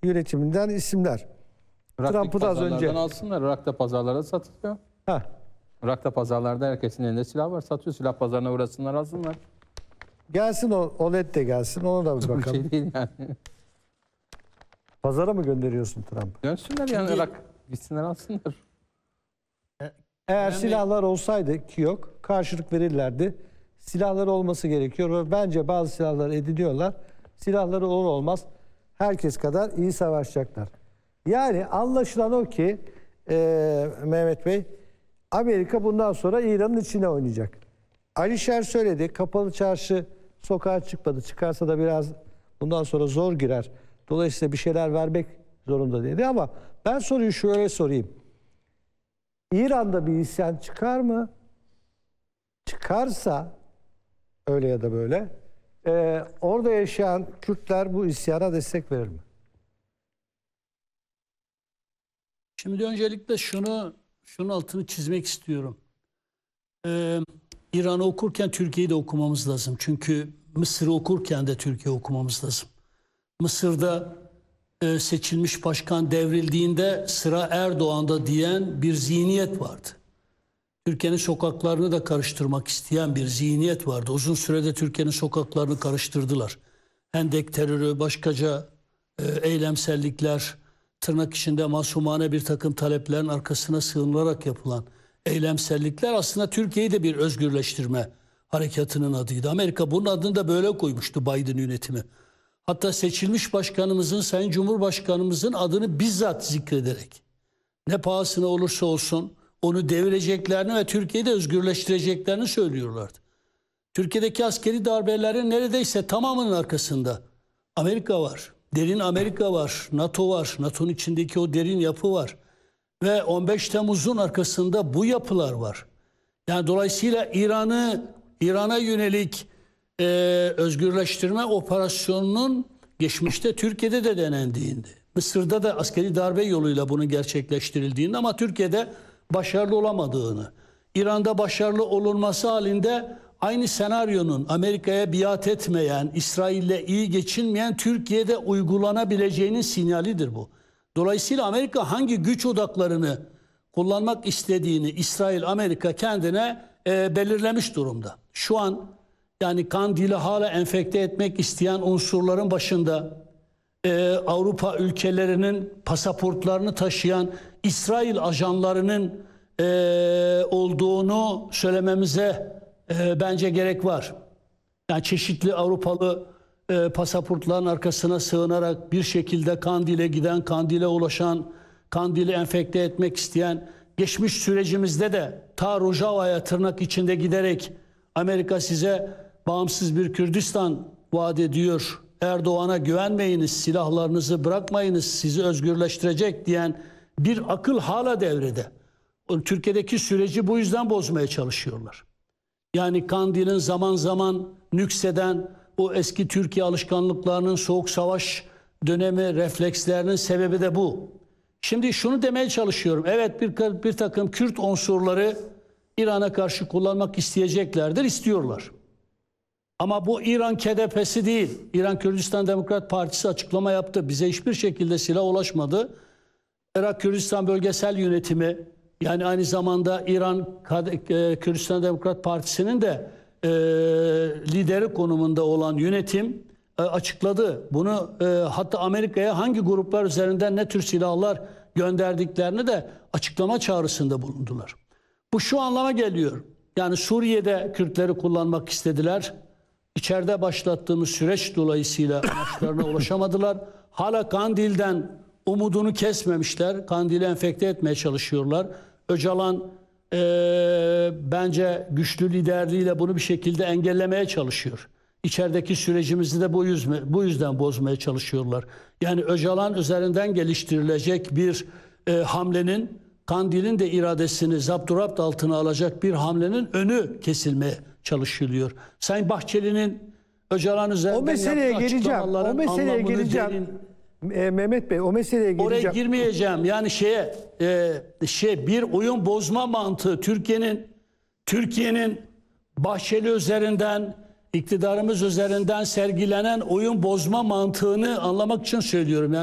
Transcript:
yönetiminden isimler. Trump'ı da az önce alsınlar. Irak'ta pazarlara satılıyor. ha, Irak'ta pazarlarda herkesin elinde silah var. Satıyor. Silah pazarına uğrasınlar, alsınlar. gelsin o OLED de gelsin. Ona da bir Bir bakalım. şey değil yani. Pazara mı gönderiyorsun Trump'ı? Dönsünler yani Irak. Gitsinler alsınlar. Eğer silahlar olsaydı ki yok, karşılık verirlerdi. Silahları olması gerekiyor ve bence bazı silahlar ediniyorlar. Silahları olur olmaz herkes kadar iyi savaşacaklar. Yani anlaşılan o ki Mehmet Bey, Amerika bundan sonra İran'ın içine oynayacak. Alişer söyledi, kapalı çarşı sokağa çıkmadı. Çıkarsa da biraz bundan sonra zor girer. Dolayısıyla bir şeyler vermek zorunda dedi ama ben soruyu şöyle sorayım. İran'da bir isyan çıkar mı? Çıkarsa öyle ya da böyle orada yaşayan Kürtler bu isyana destek verir mi? Şimdi öncelikle şunun altını çizmek istiyorum. İran'ı okurken Türkiye'yi de okumamız lazım. Çünkü Mısır'ı okurken de Türkiye okumamız lazım. Mısır'da seçilmiş başkan devrildiğinde sıra Erdoğan'da diyen bir zihniyet vardı. Türkiye'nin sokaklarını da karıştırmak isteyen bir zihniyet vardı. Uzun sürede Türkiye'nin sokaklarını karıştırdılar. Hendek terörü, başkaca eylemsellikler, tırnak içinde masumane bir takım taleplerin arkasına sığınılarak yapılan eylemsellikler aslında Türkiye'yi de bir özgürleştirme harekatının adıydı. Amerika bunun adını da böyle koymuştu, Biden yönetimi. Hatta seçilmiş başkanımızın, Sayın Cumhurbaşkanımızın adını bizzat zikrederek ne pahasına olursa olsun onu devireceklerini ve Türkiye'yi de özgürleştireceklerini söylüyorlardı. Türkiye'deki askeri darbelerin neredeyse tamamının arkasında Amerika var. Derin Amerika var, NATO var. NATO'nun içindeki o derin yapı var. Ve 15 Temmuz'un arkasında bu yapılar var. Yani dolayısıyla İran'a yönelik özgürleştirme operasyonunun geçmişte Türkiye'de de denendiğinde, Mısır'da da askeri darbe yoluyla bunun gerçekleştirildiğinde ama Türkiye'de başarılı olamadığını, İran'da başarılı olunması halinde aynı senaryonun Amerika'ya biat etmeyen, İsrail'le iyi geçinmeyen Türkiye'de uygulanabileceğinin sinyalidir bu. Dolayısıyla Amerika hangi güç odaklarını kullanmak istediğini İsrail, Amerika kendine belirlemiş durumda. Şu an yani Kandil'i hala enfekte etmek isteyen unsurların başında Avrupa ülkelerinin pasaportlarını taşıyan İsrail ajanlarının olduğunu söylememize bence gerek var. Yani çeşitli Avrupalı pasaportların arkasına sığınarak bir şekilde Kandil'e giden, Kandil'e ulaşan, Kandil'i enfekte etmek isteyen, geçmiş sürecimizde de ta Rojava'ya tırnak içinde giderek Amerika size bağımsız bir Kürdistan vaat ediyor, Erdoğan'a güvenmeyiniz, silahlarınızı bırakmayınız, sizi özgürleştirecek diyen bir akıl hala devrede. Türkiye'deki süreci bu yüzden bozmaya çalışıyorlar. Yani Kandil'in zaman zaman nükseden o eski Türkiye alışkanlıklarının, soğuk savaş dönemi reflekslerinin sebebi de bu. Şimdi şunu demeye çalışıyorum. Evet, bir takım Kürt unsurları İran'a karşı kullanmak isteyeceklerdir, istiyorlar. Ama bu İran KDP'si değil. İran Kürdistan Demokrat Partisi açıklama yaptı. Bize hiçbir şekilde silah ulaşmadı. Irak Kürdistan Bölgesel Yönetimi, yani aynı zamanda İran Kürdistan Demokrat Partisi'nin de lideri konumunda olan yönetim açıkladı. Bunu hatta Amerika'ya hangi gruplar üzerinden ne tür silahlar gönderdiklerini de açıklama çağrısında bulundular. Bu şu anlama geliyor. Yani Suriye'de Kürtleri kullanmak istediler. İçeride başlattığımız süreç dolayısıyla amaçlarına ulaşamadılar. Hala Kandil'den umudunu kesmemişler. Kandil'i enfekte etmeye çalışıyorlar. Öcalan bence güçlü liderliğiyle bunu bir şekilde engellemeye çalışıyor. İçerideki sürecimizi de bu yüzden bozmaya çalışıyorlar. Yani Öcalan üzerinden geliştirilecek bir hamlenin, Kandil'in de iradesini zapturapt altına alacak bir hamlenin önü kesilmeye çalışılıyor. Sayın Bahçeli'nin Öcalan üzerinden yaptığı açıklamaların anlamını derin... Mehmet Bey, o meseleye geleceğim. Oraya girmeyeceğim. Yani bir oyun bozma mantığı Türkiye'nin Bahçeli üzerinden, iktidarımız üzerinden sergilenen oyun bozma mantığını anlamak için söylüyorum. Yani